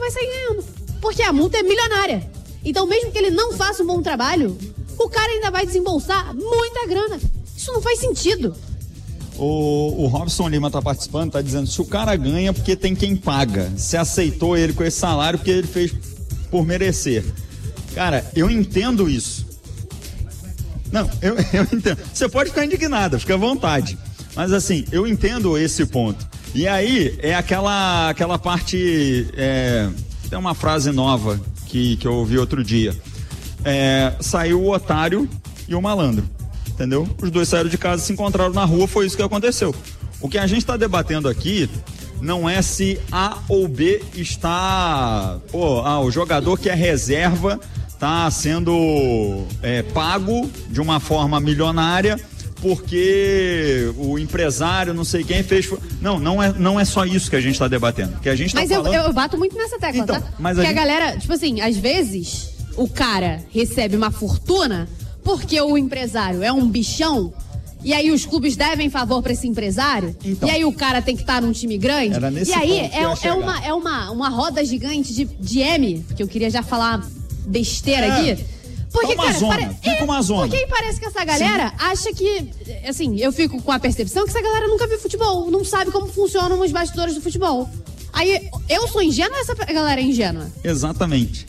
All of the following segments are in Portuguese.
vai sair ganhando. Porque a multa é milionária. Então, mesmo que ele não faça um bom trabalho, o cara ainda vai desembolsar muita grana. Isso não faz sentido. O Robson Lima tá participando, tá dizendo, se o cara ganha porque tem quem paga, se aceitou ele com esse salário porque ele fez por merecer. Cara, eu entendo isso. Não, eu entendo. Você pode ficar indignada, fica à vontade. Mas assim, eu entendo esse ponto. E aí, é aquela parte, tem uma frase nova que eu ouvi outro dia. Saiu o otário e o malandro. Entendeu? Os dois saíram de casa, se encontraram na rua, foi isso que aconteceu. O que a gente está debatendo aqui não é se A ou B está... o jogador que é reserva está sendo pago de uma forma milionária porque o empresário, não sei quem, fez... Não é só isso que a gente está debatendo. Que a gente mas falando... eu bato muito nessa tecla, então, tá? Mas a galera, tipo assim, às vezes o cara recebe uma fortuna... porque o empresário é um bichão, e aí os clubes devem favor para esse empresário, então, e aí o cara tem que estar num time grande, e aí é uma roda gigante de M, que eu queria já falar besteira aqui. Porque, fica uma zona. Porque aí parece que essa galera acha que, assim, eu fico com a percepção que essa galera nunca viu futebol, não sabe como funcionam os bastidores do futebol. Aí, eu sou ingênua ou essa galera é ingênua? Exatamente.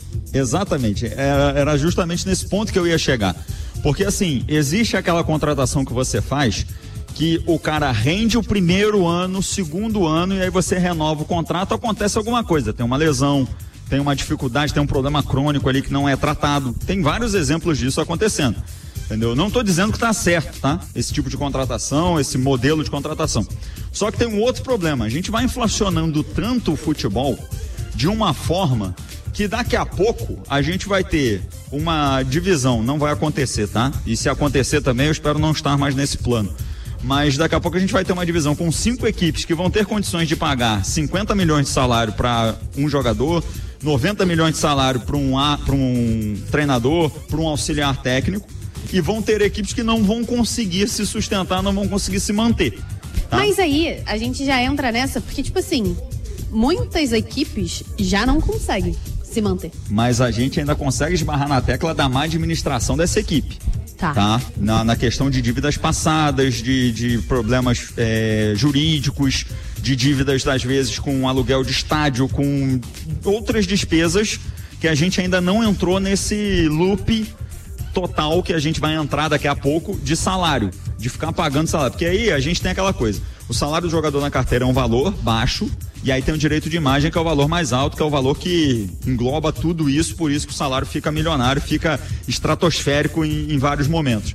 Era justamente nesse ponto que eu ia chegar. Porque assim, existe aquela contratação que você faz que o cara rende o primeiro ano, segundo ano, e aí você renova o contrato, acontece alguma coisa, tem uma lesão, tem uma dificuldade, tem um problema crônico ali que não é tratado. Tem vários exemplos disso acontecendo. Entendeu? Não estou dizendo que está certo, tá? Esse tipo de contratação, esse modelo de contratação. Só que tem um outro problema. A gente vai inflacionando tanto o futebol de uma forma que daqui a pouco a gente vai ter uma divisão, não vai acontecer, tá? E se acontecer também, eu espero não estar mais nesse plano. Mas daqui a pouco a gente vai ter uma divisão com 5 equipes que vão ter condições de pagar 50 milhões de salário para um jogador, 90 milhões de salário para um treinador, para um auxiliar técnico, e vão ter equipes que não vão conseguir se sustentar, não vão conseguir se manter. Tá? Mas aí, a gente já entra nessa, porque tipo assim, muitas equipes já não conseguem se manter. Mas a gente ainda consegue esbarrar na tecla da má administração dessa equipe. Tá? Na questão de dívidas passadas, de problemas jurídicos, de dívidas às vezes com aluguel de estádio, com outras despesas que a gente ainda não entrou nesse loop total que a gente vai entrar daqui a pouco de salário, de ficar pagando salário, porque aí a gente tem aquela coisa, o salário do jogador na carteira é um valor baixo, e aí tem o direito de imagem, que é o valor mais alto, que é o valor que engloba tudo isso, por isso que o salário fica milionário, fica estratosférico em vários momentos.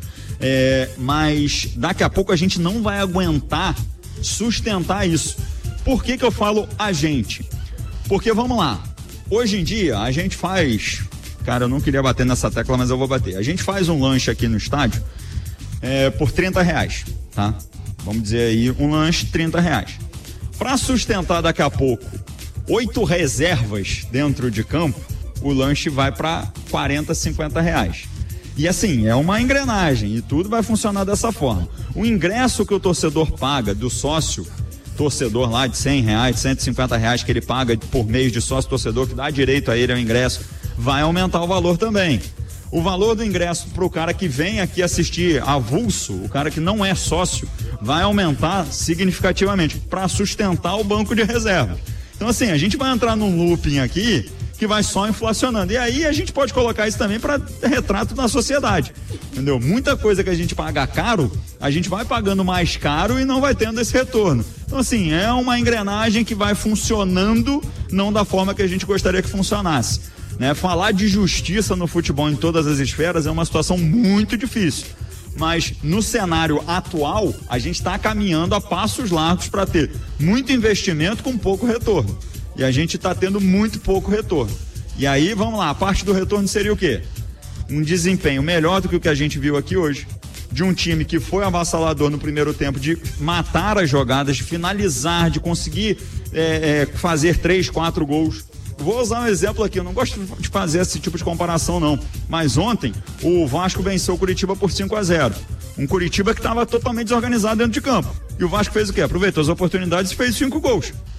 Mas daqui a pouco a gente não vai aguentar sustentar isso. Por que eu falo a gente? Porque, vamos lá, hoje em dia a gente faz, cara, eu não queria bater nessa tecla, mas eu vou bater, a gente faz um lanche aqui no estádio por R$30, tá? Vamos dizer aí, um lanche R$30. Para sustentar daqui a pouco 8 reservas dentro de campo, o lanche vai para R$40, R$50. E assim, é uma engrenagem e tudo vai funcionar dessa forma. O ingresso que o torcedor paga do sócio torcedor lá de R$100, R$150 que ele paga por mês de sócio torcedor, que dá direito a ele ao ingresso, vai aumentar o valor também. O valor do ingresso para o cara que vem aqui assistir avulso, o cara que não é sócio, vai aumentar significativamente para sustentar o banco de reserva. Então assim, a gente vai entrar num looping aqui que vai só inflacionando. E aí a gente pode colocar isso também para retrato da sociedade, entendeu? Muita coisa que a gente paga caro, a gente vai pagando mais caro e não vai tendo esse retorno. Então assim, é uma engrenagem que vai funcionando não da forma que a gente gostaria que funcionasse. Né? Falar de justiça no futebol em todas as esferas é uma situação muito difícil, mas no cenário atual a gente está caminhando a passos largos para ter muito investimento com pouco retorno, e a gente está tendo muito pouco retorno. E aí vamos lá, a parte do retorno seria o quê? Um desempenho melhor do que o que a gente viu aqui hoje, de um time que foi avassalador no primeiro tempo, de matar as jogadas, de finalizar, de conseguir fazer 3, 4 gols. Vou usar um exemplo aqui, eu não gosto de fazer esse tipo de comparação não, mas ontem o Vasco venceu o Curitiba por 5-0, um Curitiba que estava totalmente desorganizado dentro de campo, e o Vasco fez o quê? Aproveitou as oportunidades e fez 5 gols.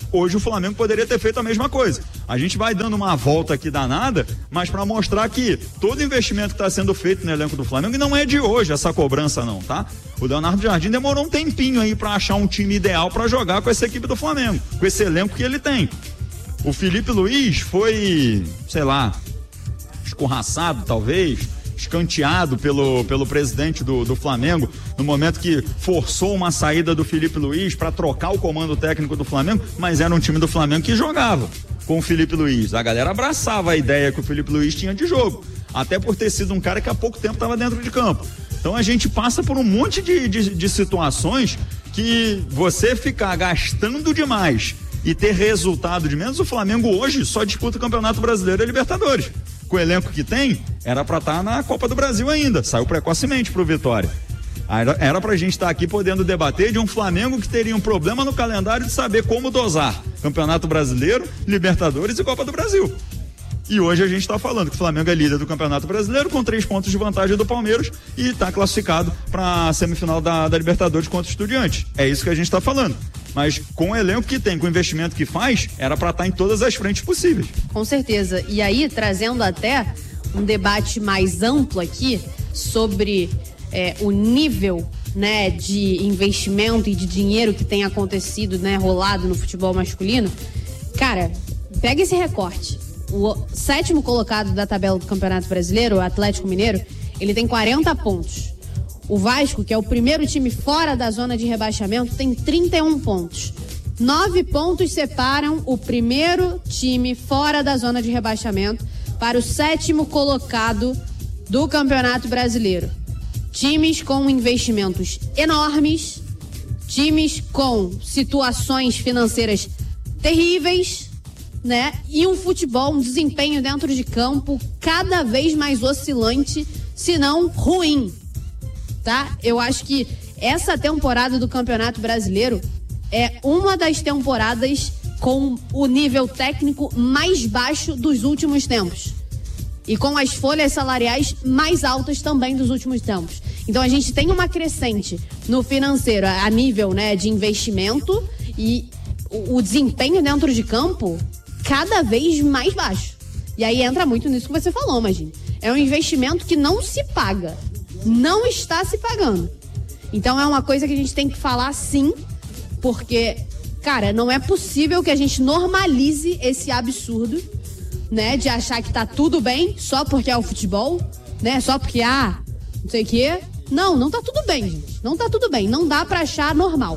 Hoje o Flamengo poderia ter feito a mesma coisa. A gente vai dando uma volta aqui danada, mas para mostrar que todo investimento que está sendo feito no elenco do Flamengo, e não é de hoje essa cobrança não, tá? O Leonardo Jardim demorou um tempinho aí para achar um time ideal para jogar com essa equipe do Flamengo, com esse elenco que ele tem. O Felipe Luiz foi, sei lá, escorraçado talvez, escanteado pelo presidente do Flamengo, no momento que forçou uma saída do Felipe Luiz para trocar o comando técnico do Flamengo, mas era um time do Flamengo que jogava com o Felipe Luiz. A galera abraçava a ideia que o Felipe Luiz tinha de jogo, até por ter sido um cara que há pouco tempo estava dentro de campo. Então a gente passa por um monte de situações que você ficar gastando demais e ter resultado de menos. O Flamengo hoje só disputa o Campeonato Brasileiro e a Libertadores. Com o elenco que tem, era pra estar na Copa do Brasil ainda, saiu precocemente pro Vitória. Era pra gente estar aqui podendo debater de um Flamengo que teria um problema no calendário de saber como dosar Campeonato Brasileiro, Libertadores e Copa do Brasil. E hoje a gente está falando que o Flamengo é líder do Campeonato Brasileiro com 3 pontos de vantagem do Palmeiras e está classificado para a semifinal da Libertadores contra o Estudiantes. É isso que a gente está falando. Mas com o elenco que tem, com o investimento que faz, era para estar em todas as frentes possíveis. Com certeza. E aí, trazendo até um debate mais amplo aqui sobre o nível, né, de investimento e de dinheiro que tem acontecido, né, rolado no futebol masculino. Cara, pega esse recorte. O 7º colocado da tabela do Campeonato Brasileiro, o Atlético Mineiro, ele tem 40 pontos. O Vasco, que é o primeiro time fora da zona de rebaixamento, tem 31 pontos. 9 pontos separam o primeiro time fora da zona de rebaixamento para o 7º colocado do Campeonato Brasileiro. Times com investimentos enormes, times com situações financeiras terríveis, né? E um futebol, um desempenho dentro de campo cada vez mais oscilante, se não ruim. Tá? Eu acho que essa temporada do Campeonato Brasileiro é uma das temporadas com o nível técnico mais baixo dos últimos tempos. E com as folhas salariais mais altas também dos últimos tempos. Então a gente tem uma crescente no financeiro a nível, né, de investimento e o desempenho dentro de campo cada vez mais baixo. E aí entra muito nisso que você falou, Magine. É um investimento que não se paga. Não está se pagando. Então é uma coisa que a gente tem que falar sim, porque, cara, não é possível que a gente normalize esse absurdo, né, de achar que tá tudo bem só porque é o futebol, né, só porque, não sei o quê. Não tá tudo bem, gente. Não tá tudo bem. Não dá pra achar normal.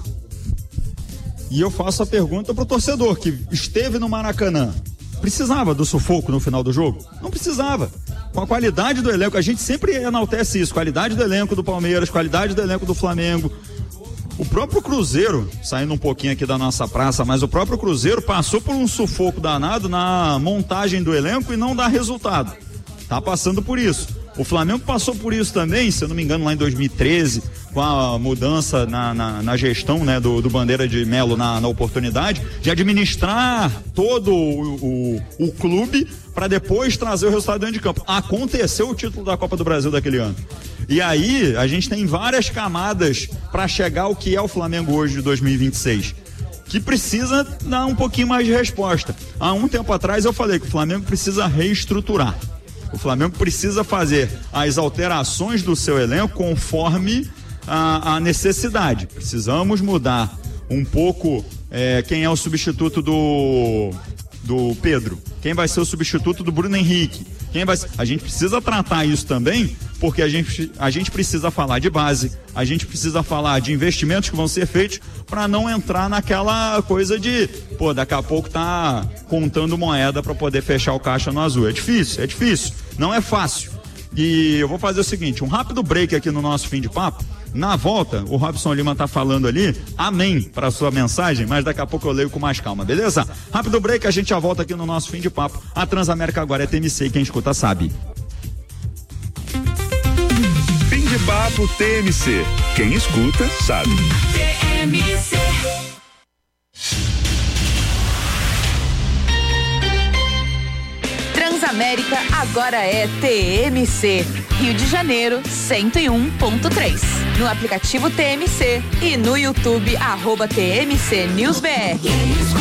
E eu faço a pergunta pro torcedor que esteve no Maracanã. Precisava do sufoco no final do jogo? Não precisava. Com a qualidade do elenco, a gente sempre enaltece isso, qualidade do elenco do Palmeiras, qualidade do elenco do Flamengo. O próprio Cruzeiro, saindo um pouquinho aqui da nossa praça, mas o próprio Cruzeiro passou por um sufoco danado na montagem do elenco e não dá resultado. Tá passando por isso. O Flamengo passou por isso também, se eu não me engano, lá em 2013, com a mudança na gestão, né, do Bandeira de Melo na oportunidade de administrar todo o clube para depois trazer o resultado dentro de campo. Aconteceu o título da Copa do Brasil daquele ano. E aí a gente tem várias camadas para chegar ao que é o Flamengo hoje de 2026. Que precisa dar um pouquinho mais de resposta. Há um tempo atrás eu falei que o Flamengo precisa reestruturar. O Flamengo precisa fazer as alterações do seu elenco conforme a necessidade. Precisamos mudar um pouco quem é o substituto do Pedro, quem vai ser o substituto do Bruno Henrique, a gente precisa tratar isso também, porque a gente precisa falar de base, a gente precisa falar de investimentos que vão ser feitos para não entrar naquela coisa de, daqui a pouco tá contando moeda para poder fechar o caixa no azul. É difícil, não é fácil. E eu vou fazer o seguinte, um rápido break aqui no nosso fim de papo. Na volta, o Robson Lima tá falando ali, amém para sua mensagem, mas daqui a pouco eu leio com mais calma, beleza? Rápido break, a gente já volta aqui no nosso fim de papo. A Transamérica agora é TMC, quem escuta sabe. Fim de papo TMC, quem escuta sabe. TMC. Transamérica agora é TMC. Rio de Janeiro 101.3. No aplicativo TMC e no YouTube @TMC News BR.